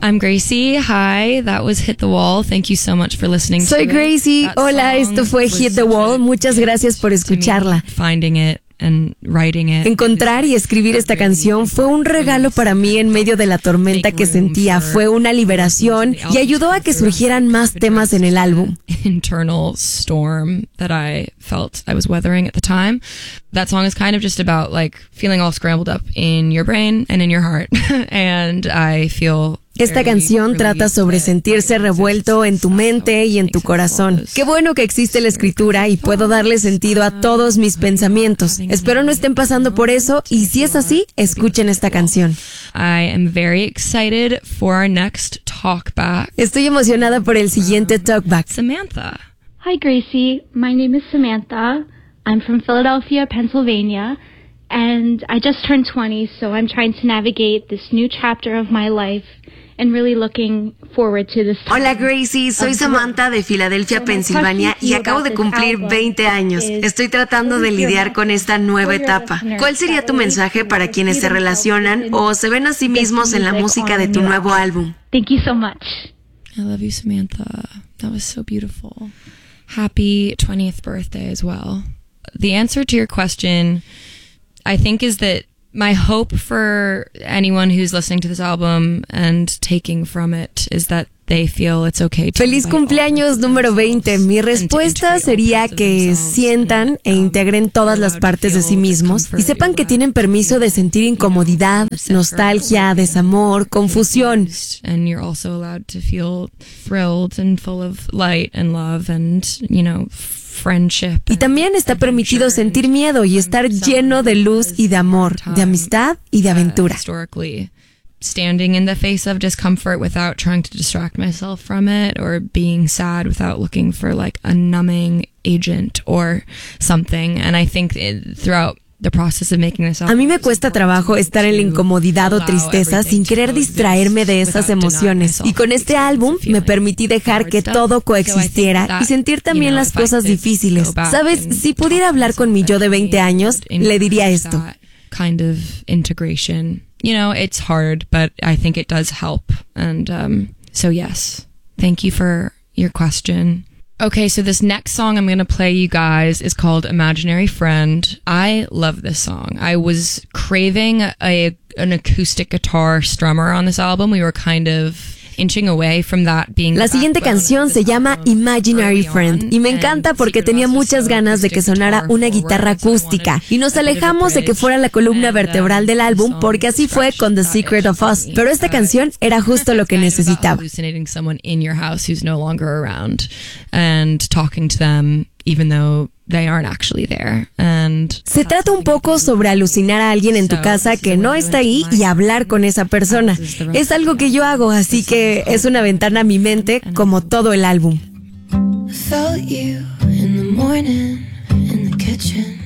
I'm Gracie. Hi, that was Hit the Wall. Thank you so much for listening. Soy Gracie. Hola, esto fue Hit the Wall. Muchas gracias por escucharla. Finding it and writing it. Encontrar y escribir esta canción fue un regalo para mí en medio de la tormenta que sentía. Fue una liberación y ayudó a que surgieran más temas en el álbum. Internal storm that I felt I was weathering at the time. That song is kind of just about like feeling all scrambled up in your brain and in your heart. And I feel Esta canción trata sobre sentirse revuelto en tu mente y en tu corazón. Qué bueno que existe la escritura y puedo darle sentido a todos mis pensamientos. Espero no estén pasando por eso y si es así, escuchen esta canción. I am very excited for our next talkback. Estoy emocionada por el siguiente talkback. Samantha. Hi, Gracie. My name is Samantha. I'm from Philadelphia, Pennsylvania, and I just turned 20, so I'm trying to navigate this new chapter of my life and really looking forward to this. Hola Gracie, soy Samantha de Filadelfia, Pensilvania y acabo de cumplir 20 años. Estoy tratando de lidiar con esta nueva etapa. ¿Cuál sería tu mensaje para quienes se relacionan o se ven a sí mismos en la música de tu nuevo álbum? Thank you so much. I love you, Samantha. That was so beautiful. Happy 20th birthday as well. The answer to your question, I think, is that my hope for anyone who's listening to this album and taking from it is that they feel it's okay to. Feliz cumpleaños número 20. Mi respuesta sería que sientan e integren todas las partes de sí mismos y sepan que tienen permiso de sentir incomodidad, nostalgia, desamor, confusión. And you're also allowed to feel thrilled and full of light and love and, friendship. Y también está permitido sentir miedo y estar lleno de luz y de amor, de amistad y de aventura. Historically, standing in the face of discomfort without trying to distract myself from it, or being sad without looking for like a numbing agent or something. And I think throughout the process of making this album, a mí me cuesta trabajo estar en la incomodidad o tristeza sin querer distraerme de esas emociones. Y con este álbum me permití dejar que todo coexistiera y sentir también las cosas difíciles. ¿Sabes? Si pudiera hablar con mi yo de 20 años, le diría esto. Kind of integration. It's hard, but I think it does help. And so yes, thank you for your question. Okay, so this next song I'm going to play you guys is called Imaginary Friend. I love this song. I was craving an acoustic guitar strummer on this album. We were kind of inching away from that being. La siguiente canción se llama Imaginary Friend y me encanta porque tenía muchas ganas de que sonara una guitarra acústica y nos alejamos de que fuera la columna vertebral del álbum porque así fue con The Secret of Us, pero esta canción era justo lo que necesitaba. Hallucinating someone in your house who's no longer around and talking to them even though they aren't actually there. Se trata un poco sobre alucinar a alguien en tu casa que no está ahí y hablar con esa persona. Es algo que yo hago, así que es una ventana a mi mente como todo el álbum. I felt you in the morning in the kitchen.